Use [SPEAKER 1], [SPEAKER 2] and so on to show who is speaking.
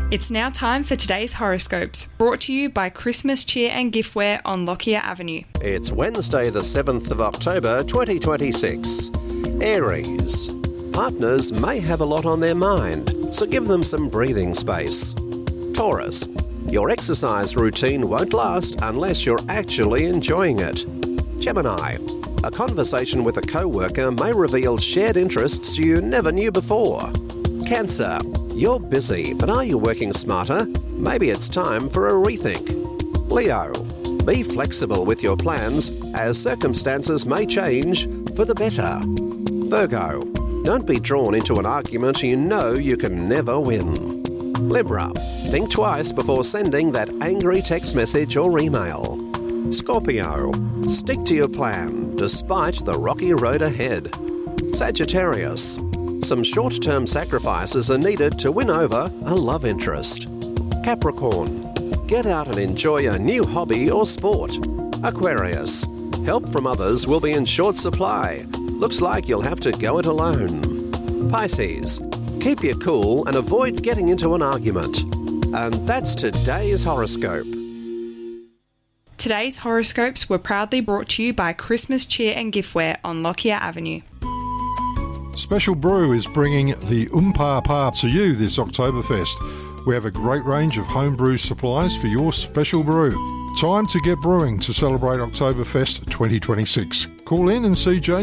[SPEAKER 1] It's now time for today's horoscopes, brought to you by Christmas Cheer and Giftware on Lockyer Avenue.
[SPEAKER 2] It's Wednesday the 7th of October 2026. Aries. Partners may have a lot on their mind, so give them some breathing space. Taurus. Your exercise routine won't last unless you're actually enjoying it. Gemini. A conversation with a co-worker may reveal shared interests you never knew before. Cancer. You're busy, but are you working smarter? Maybe it's time for a rethink. Leo. Be flexible with your plans, as circumstances may change for the better. Virgo. Don't be drawn into an argument you know you can never win. Libra. Think twice before sending that angry text message or email. Scorpio. Stick to your plan, despite the rocky road ahead. Sagittarius. Some short-term sacrifices are needed to win over a love interest. Capricorn. Get out and enjoy a new hobby or sport. Aquarius. Help from others will be in short supply. Looks like you'll have to go it alone. Pisces. Keep your cool and avoid getting into an argument. And that's today's horoscope.
[SPEAKER 1] Today's horoscopes were proudly brought to you by Christmas Cheer and Giftware on Lockyer Avenue.
[SPEAKER 3] Special Brew is bringing the Pa to you this Oktoberfest. We have a great range of homebrew supplies for your special brew. Time to get brewing to celebrate Oktoberfest 2026. Call in and see Jane